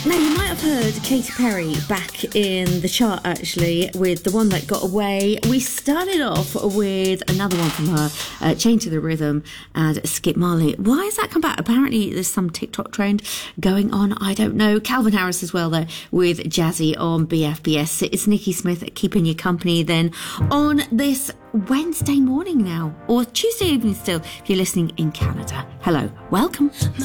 Now, you might have heard Katy Perry back in the chart, actually, with The One That Got Away. We started off with another one from her, Chained to the Rhythm, and Skip Marley. Why has that come back? Apparently, there's some TikTok trend going on. I don't know. Calvin Harris as well, though, with Jazzy on BFBS. It's Nikki Smith keeping you company then on this Wednesday morning now, or Tuesday evening still, if you're listening in Canada. Hello, welcome.